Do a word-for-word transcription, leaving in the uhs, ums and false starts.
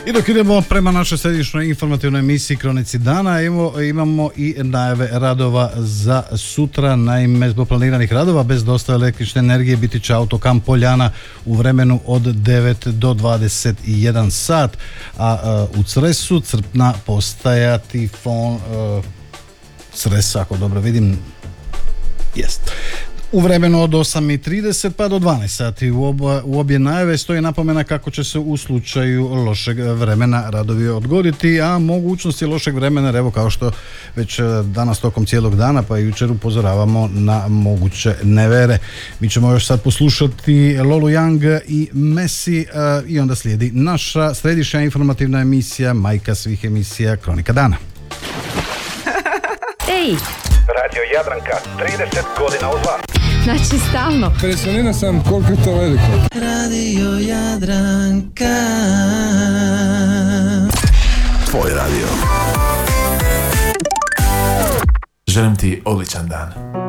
I dok idemo prema našoj središnjoj informativnoj emisiji Kronici dana, evo, imamo i najave radova za sutra. Naime, zbog planiranih radova bez dostave električne energije biti će autokamp Poljana u vremenu od devet do dvadeset jedan sat, a, a u Cresu crpna postaja Tifon uh, Cres, ako dobro vidim, jest. U vremenu od osam i trideset pa do dvanaest sati. U, oba, u obje najave stoji napomena kako će se u slučaju lošeg vremena radovi odgoditi, a mogućnosti lošeg vremena, evo kao što već danas tokom cijelog dana pa i jučer upozoravamo na moguće nevere. Mi ćemo još sad poslušati Lolu Young i Messi uh, i onda slijedi naša središnja informativna emisija, majka svih emisija, Kronika dana. Ej! Radio Jadranka, trideset godina uz vas. Znači stalno. Impresioniran sam koliko je to veliko. Radio Jadranka. Tvoj radio. Želim ti odličan dan.